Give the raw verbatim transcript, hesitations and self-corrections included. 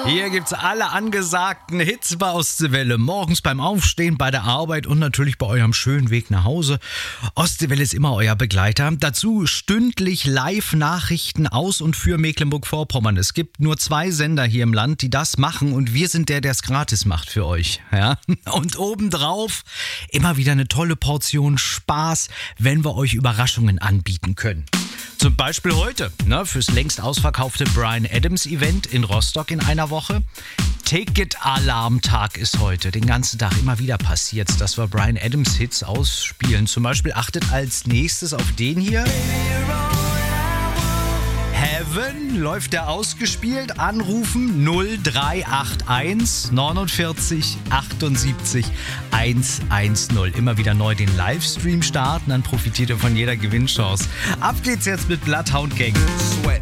Hier gibt's alle angesagten Hits bei Ostseewelle. Morgens beim Aufstehen, bei der Arbeit und natürlich bei eurem schönen Weg nach Hause. Ostseewelle ist immer euer Begleiter. Dazu stündlich Live-Nachrichten aus und für Mecklenburg-Vorpommern. Es gibt nur zwei Sender hier im Land, die das machen und wir sind der, der es gratis macht für euch. Ja? Und obendrauf immer wieder eine tolle Portion Spaß, wenn wir euch Überraschungen anbieten können. Zum Beispiel heute, ne, fürs längst ausverkaufte Bryan Adams Event in Rostock in einer Woche. Ticket-Alarm-Tag ist heute. Den ganzen Tag immer wieder passiert, dass wir Bryan Adams Hits ausspielen. Zum Beispiel achtet als nächstes auf den hier. Heaven läuft der ausgespielt. Anrufen null drei acht eins neunundvierzig achtundsiebzig hundertzehn. Immer wieder neu den Livestream starten, dann profitiert ihr von jeder Gewinnchance. Ab geht's jetzt mit Bloodhound Gang. Sweat.